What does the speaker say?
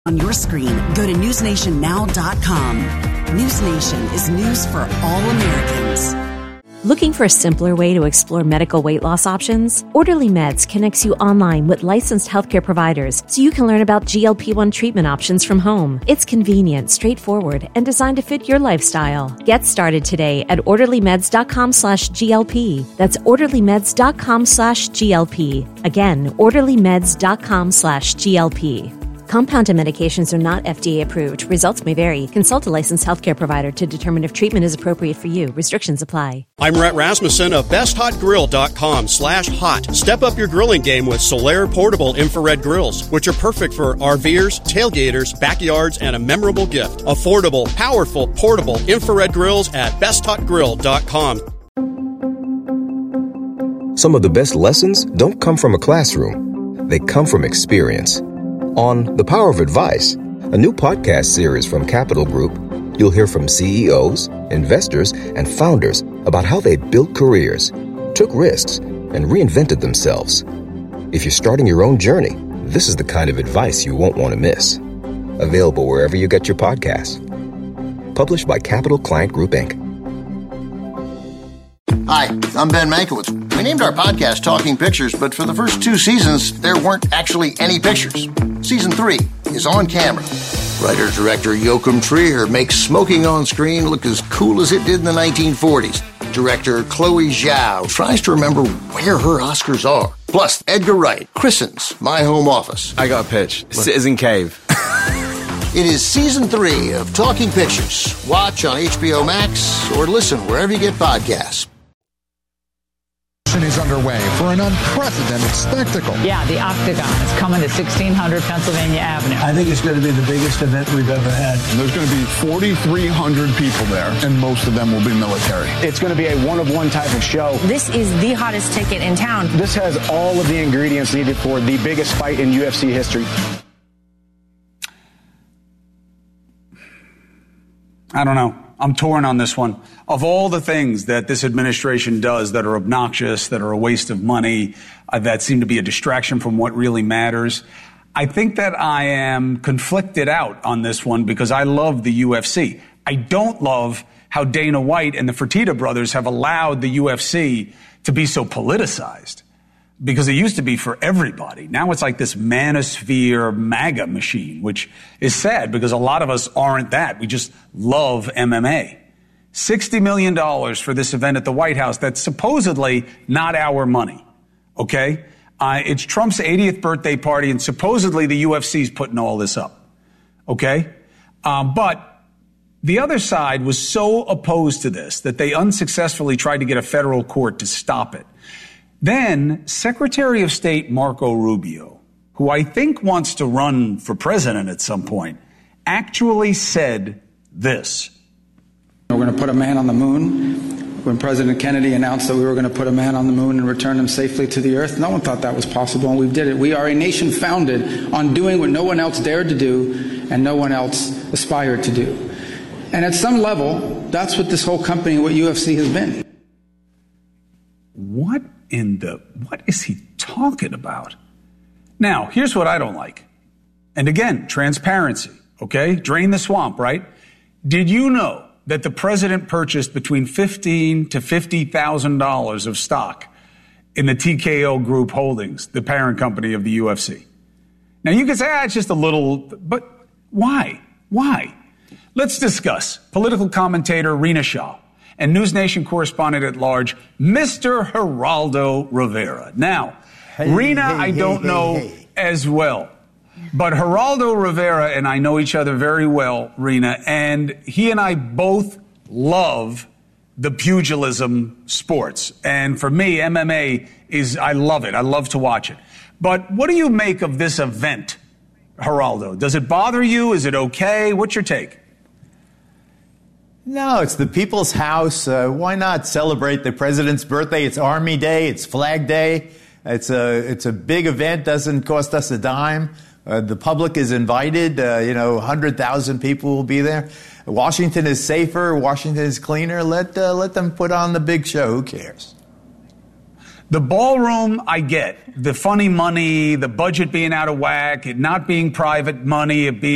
On your screen, go to newsnationnow.com. News Nation is news for all Americans. Looking for a simpler way to explore medical weight loss options? Orderly Meds connects you online with licensed healthcare providers so you can learn about GLP-1 treatment options from home. It's convenient, straightforward, and designed to fit your lifestyle. Get started today at orderlymeds.com/GLP. That's orderlymeds.com/GLP. Again, orderlymeds.com/GLP. Compounded medications are not FDA approved. Results may vary. Consult a licensed healthcare provider to determine if treatment is appropriate for you. Restrictions apply. I'm Rhett Rasmussen of BestHotGrill.com/hot. Step up your grilling game with Solaire portable infrared grills, which are perfect for RVers, tailgaters, backyards, and a memorable gift. Affordable, powerful, portable infrared grills at BestHotGrill.com. Some of the best lessons don't come from a classroom. They come from experience. On The Power of Advice, a new podcast series from Capital Group, you'll hear from CEOs, investors, and founders about how they built careers, took risks, and reinvented themselves. If you're starting your own journey, this is the kind of advice you won't want to miss. Available wherever you get your podcasts. Published by Capital Client Group, Inc. Hi, I'm Ben Mankiewicz. We named our podcast Talking Pictures, but for the first 2 seasons, there weren't actually any pictures. Season 3 is on camera. Writer-director Joachim Trier makes smoking on screen look as cool as it did in the 1940s. Director Chloe Zhao tries to remember where her Oscars are. Plus, Edgar Wright christens My Home Office. I got a pitch. Citizen Cave. It is Season 3 of Talking Pictures. Watch on HBO Max or listen wherever you get podcasts. Is underway for an unprecedented spectacle. Yeah, the Octagon is coming to 1600 Pennsylvania Avenue. I think it's going to be the biggest event we've ever had. And there's going to be 4,300 people there, and most of them will be military. It's going to be a one-of-one type of show. This is the hottest ticket in town. This has all of the ingredients needed for the biggest fight in UFC history. I don't know. I'm torn on this one. Of all the things that this administration does that are obnoxious, that are a waste of money, that seem to be a distraction from what really matters, I think that I am conflicted out on this one because I love the UFC. I don't love how Dana White and the Fertitta brothers have allowed the UFC to be so politicized. Because it used to be for everybody. Now it's like this manosphere MAGA machine, which is sad because a lot of us aren't that. We just love MMA. $60 million for this event at the White House that's supposedly not our money. Okay? It's Trump's 80th birthday party, and supposedly the UFC's putting all this up. Okay? But the other side was so opposed to this that they unsuccessfully tried to get a federal court to stop it. Then Secretary of State Marco Rubio, who I think wants to run for president at some point, actually said this. We're going to put a man on the moon. When President Kennedy announced that we were going to put a man on the moon and return him safely to the earth, no one thought that was possible, and we did it. We are a nation founded on doing what no one else dared to do and no one else aspired to do. And at some level, that's what this whole company, what UFC has been. What is he talking about? Now, here's what I don't like. And again, transparency, okay? Drain the swamp, right? Did you know that the president purchased between $15,000 to $50,000 of stock in the TKO Group Holdings, the parent company of the UFC? Now, you can say, it's just a little, but why? Why? Let's discuss. Political commentator Rina Shah and News Nation correspondent at large, Mr. Geraldo Rivera. Now, Rina, I don't know as well, but Geraldo Rivera and I know each other very well, Rina, and he and I both love the pugilism sports. And for me, MMA I love it. I love to watch it. But what do you make of this event, Geraldo? Does it bother you? Is it okay? What's your take? No, it's the People's House. Why not celebrate the president's birthday? It's Army Day. It's Flag Day. It's a big event. Doesn't cost us a dime. The public is invited. 100,000 people will be there. Washington is safer. Washington is cleaner. Let them put on the big show. Who cares? The ballroom, I get. The funny money, the budget being out of whack, it not being private money, it being